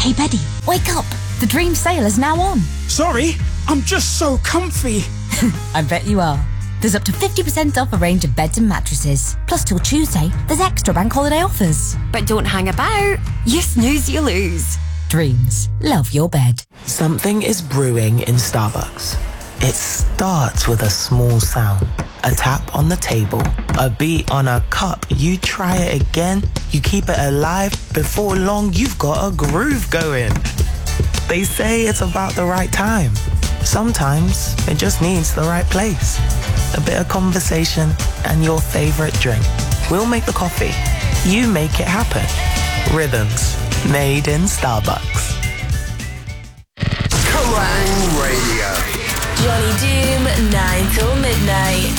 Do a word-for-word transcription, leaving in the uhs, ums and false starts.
Hey, Betty, wake up. The dream sale is now on. Sorry, I'm just so comfy. I bet you are. There's up to fifty percent off a range of beds and mattresses. Plus, till Tuesday, there's extra bank holiday offers. But don't hang about. You snooze, you lose. Dreams. Love your bed. Something is brewing in Starbucks. It starts with a small sound. A tap on the table. A beat on a cup. You try it again. You keep it alive. Before long, you've got a groove going. They say it's about the right time. Sometimes it just needs the right place. A bit of conversation and your favorite drink. We'll make the coffee. You make it happen. Rhythms made in Starbucks. Kerrang! Radio. Johnny Doom, nine till midnight.